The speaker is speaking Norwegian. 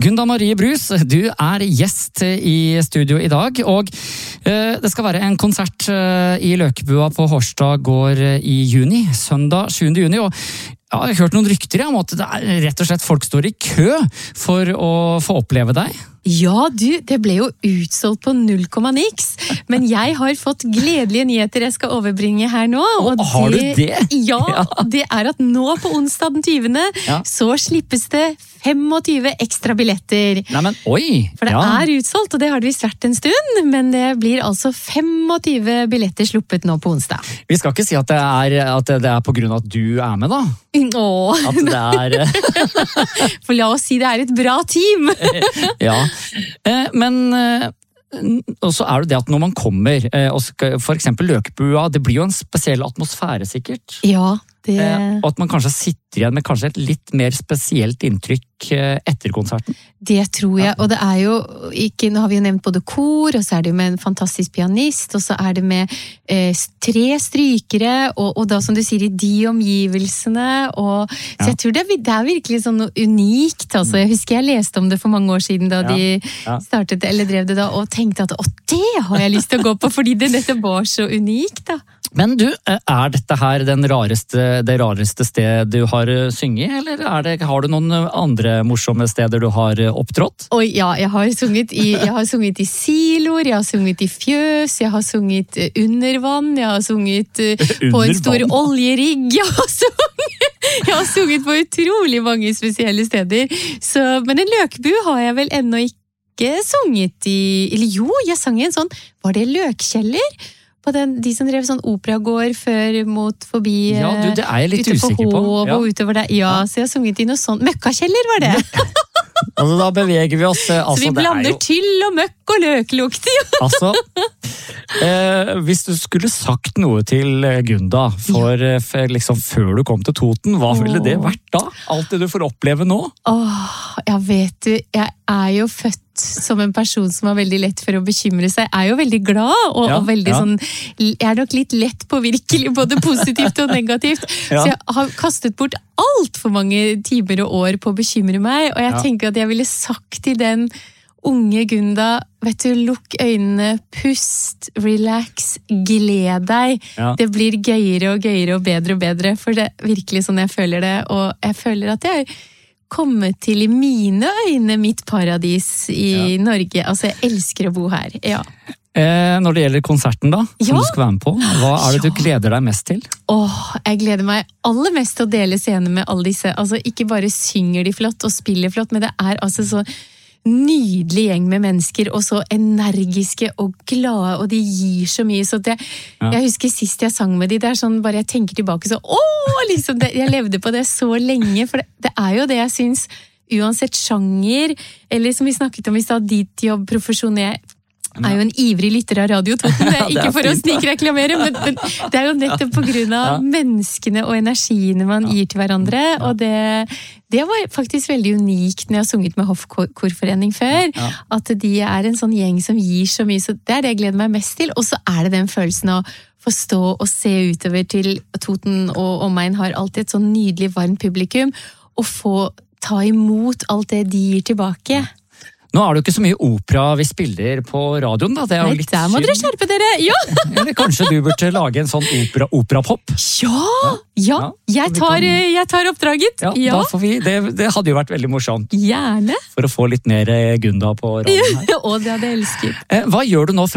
Gunda Marie Brus, du gjest i studio i dag, og det skal være en konsert i Løkebua på Hårstad gård i juni, søndag 7. juni, og jeg har hørt noen rykter om at det rett og slett folk står i kø for å få oppleve deg. Ja, det ble jo utsolgt på 0, niks, men jeg har fått gledelige nyheter jeg skal overbringe her nå. Og har du det? Ja, det at nå på onsdag den 20. Så slippes det 25 ekstra billetter. Nei, men oi! For det utsolgt, og det har det visst vært en stund, men det blir altså 25 billetter sluppet nå på onsdag. Vi skal ikke si at det er på grunn av at du med da? Åh! At det For la oss si det et bra team! Ja, men også det det at når man kommer, for eksempel Løkebua, det blir jo en spesiell atmosfære sikkert. Ja, og at man kanskje sitter igjen med kanskje et litt mer spesielt inntrykk etter konserten. Det tror jeg, og det jo ikke, nå har vi jo nevnt både kor, og så det jo med en fantastisk pianist, og så det med 3 strykere, og da som du sier, i de omgivelsene, så jeg tror det virkelig sånn noe unikt, altså. Jeg husker jeg leste om det for mange år siden da de startet, eller drev det da, og tenkte at det har jeg lyst til å gå på, fordi dette var så unikt da. Men du, dette her det rareste stedet du har synget, eller har du noen andre morsomme steder du har opptrådt? Ja, jeg har sunget i siloer, jeg har sunget i fjøs, jeg har sunget under vann, jeg har sunget på en stor oljerigg, jeg har sunget på utrolig mange spesielle steder, men en løkbu har jeg vel ennå ikke sunget i, eller jo, jeg sang i en sånn, var det Løkkjeller? På de som drev sånn operagård før mot forbi ja, det jeg litt usikker på. Og utover der. Ja, så jeg har sunget i noe sånt. Møkkakjeller var det. Altså, da beveger vi oss. Så vi blander tyll og møkk og løklukt. Altså, hvis du skulle sagt noe til Gunda for liksom før du kom til Toten, hva ville det vært da? Alt det du får oppleve nå? Ja, vet du, jeg jo født som en person som har veldig lett for å bekymre seg, jo veldig glad, og veldig sånn, jeg nok litt lett påvirkelig, både positivt og negativt, så jeg har kastet bort alt for mange timer og år på å bekymre meg, og jeg tenker at jeg ville sagt til den unge Gunda, vet du, lukk øynene, pust, relax, gled deg, det blir gøyere og gøyere og bedre, for det virkelig sånn jeg føler det, og jeg føler at jeg kommet til i mine øyne mitt paradis i Norge. Altså, jeg elsker å bo her, Når det gjelder konserten da, som du skal være med på, hva det du gleder deg mest til? Jeg gleder meg aller mest til å dele scene med alle disse. Altså, ikke bare synger de flott og spiller flott, men det altså så nydelig gjeng med mennesker, og så energiske og glade, og de gir så mye, så jeg husker sist jeg sang med de, det sånn, bare jeg tenker tilbake så, liksom, jeg levde på det så lenge, for det jo det jeg synes, uansett sjanger, eller som vi snakket om i stad, ditt jobb, profesjon, jeg jo en ivrig lytter av Radio Toten, ikke for å snikreklamere, men det jo nettopp på grunn av menneskene og energiene man gir til hverandre, og det var faktisk veldig unikt når jeg har sunget med Hoffkorforening før, at de en sånn gjeng som gir så mye, så det det jeg gleder meg mest til, og så det den følelsen av å stå og se utover til Toten og omegn har alltid et sånn nydelig varmt publikum, og få ta imot alt det de gir tilbake. Nå det jo ikke så mye opera vi spiller på radioen da, det jo litt der må dere skjerpe dere, Eller kanskje du burde lage en sånn operapop? Jeg tar oppdraget. Da får vi, det hadde jo vært veldig morsomt. Gjerne. For å få litt mer Gunda på radioen her. Og det hadde jeg elsket. Hva gjør du nå